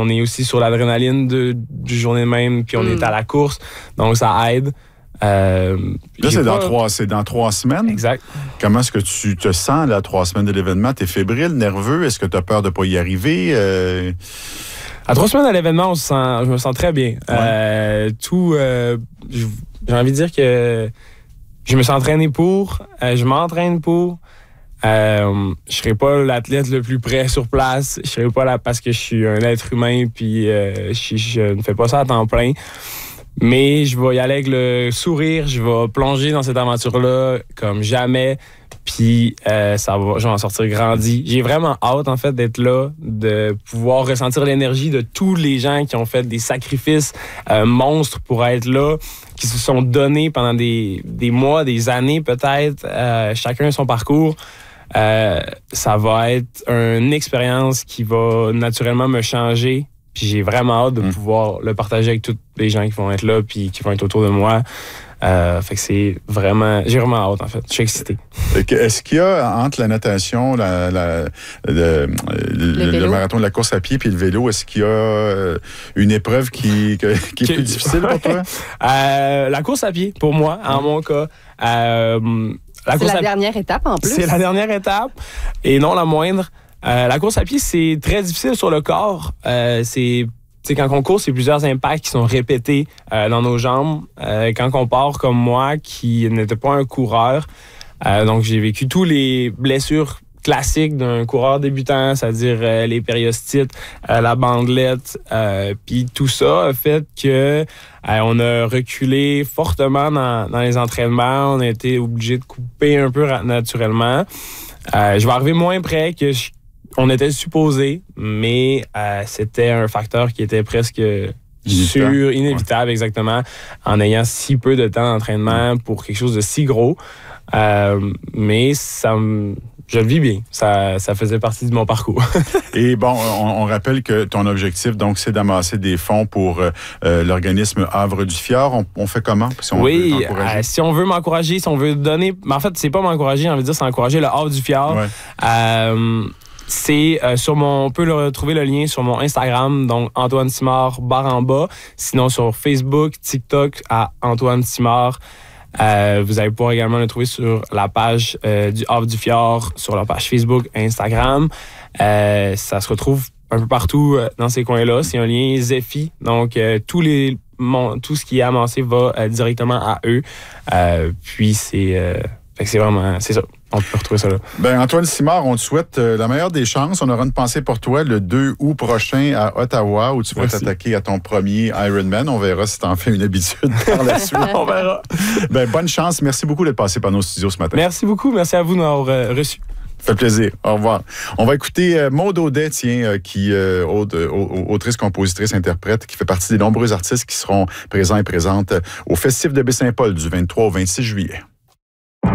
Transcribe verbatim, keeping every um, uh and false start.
on est aussi sur l'adrénaline de, du journée même, puis on mm. est à la course, donc ça aide. Euh, là, c'est dans, trois, c'est dans trois semaines. Exact. Comment est-ce que tu te sens, là, trois semaines de l'événement? T'es fébrile, nerveux? Est-ce que tu as peur de ne pas y arriver? Euh... À trois semaines de l'événement, on se sent, je me sens très bien. Ouais. Euh, tout, euh, j'ai envie de dire que je me suis entraîné pour, euh, je m'entraîne pour. Euh, je serai pas l'athlète le plus près sur place. Je serai pas là parce que je suis un être humain puis euh, je, je ne fais pas ça à temps plein. Mais je vais y aller avec le sourire, je vais plonger dans cette aventure-là comme jamais, puis euh, ça va, je vais en sortir grandi. J'ai vraiment hâte, en fait, d'être là, de pouvoir ressentir l'énergie de tous les gens qui ont fait des sacrifices euh, monstres pour être là, qui se sont donnés pendant des, des mois, des années peut-être, euh, chacun son parcours. Euh, ça va être une expérience qui va naturellement me changer. Puis j'ai vraiment hâte de mmh. pouvoir le partager avec tous les gens qui vont être là puis qui vont être autour de moi. Euh, fait que c'est vraiment... J'ai vraiment hâte, en fait. Je suis excité. Est-ce qu'il y a, entre la natation, la, la, le, le, le marathon de la course à pied puis le vélo, est-ce qu'il y a une épreuve qui, que, qui est que, plus difficile pour toi? Euh, la course à pied, pour moi, en mmh. mon cas. Euh, la c'est la à... dernière étape, en plus. C'est la dernière étape, et non la moindre. Euh, la course à pied, c'est très difficile sur le corps. Euh, c'est, c'est quand on court, c'est plusieurs impacts qui sont répétés euh, dans nos jambes. Euh, quand on part comme moi, qui n'était pas un coureur, euh, donc j'ai vécu tous les blessures classiques d'un coureur débutant, c'est-à-dire euh, les périostites, euh, la bandelette, euh, puis tout ça a fait que euh, on a reculé fortement dans, dans les entraînements. On a été obligé de couper un peu naturellement. Euh, je vais arriver moins près que je On était supposé, mais euh, c'était un facteur qui était presque sûr, inévitable, ouais. exactement, en ayant si peu de temps d'entraînement pour quelque chose de si gros. Euh, mais ça me... Je le vis bien. Ça, ça faisait partie de mon parcours. Et bon, on, on rappelle que ton objectif, donc, c'est d'amasser des fonds pour euh, l'organisme Havre du Fjord. On, on fait comment? Si on oui, veut euh, si on veut m'encourager, si on veut donner... Mais en fait, c'est pas m'encourager, j'ai envie de dire, c'est encourager le Havre du Fjord. Ouais. Euh, C'est euh, sur mon... On peut le retrouver le lien sur mon Instagram, donc Antoine Simard, barre en bas. Sinon, sur Facebook, TikTok, à Antoine Simard. Euh, vous allez pouvoir également le trouver sur la page euh, du Havre du Fjord, sur la page Facebook, Instagram. Euh, ça se retrouve un peu partout euh, dans ces coins-là. C'est un lien Zephy. Donc, euh, tous les, mon, tout ce qui est amassé va euh, directement à eux. Euh, puis, c'est... Euh, fait que c'est vraiment... C'est ça. On peut retrouver ça là. Ben, Antoine Simard, on te souhaite euh, la meilleure des chances. On aura une pensée pour toi le deux août prochain à Ottawa, où tu vas Merci. t'attaquer à ton premier Ironman. On verra si tu en fais une habitude par la suite. On verra. Ben, bonne chance. Merci beaucoup d'être passé par nos studios ce matin. Merci beaucoup. Merci à vous de m'avoir euh, reçu. Ça fait plaisir. Au revoir. On va écouter euh, Maude Audet, tiens, euh, qui, euh, autre, euh, autrice, compositrice, interprète, qui fait partie des nombreux artistes qui seront présents et présentes au Festif de Baie-Saint-Paul du vingt-trois au vingt-six juillet.